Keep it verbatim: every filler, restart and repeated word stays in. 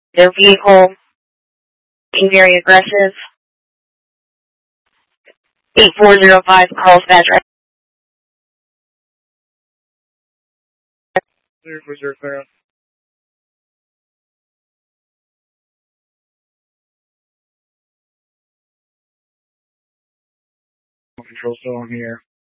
Their vehicle being very aggressive. eight four zero five Carlsbad Drive. Clear for zero clear. Control still on here.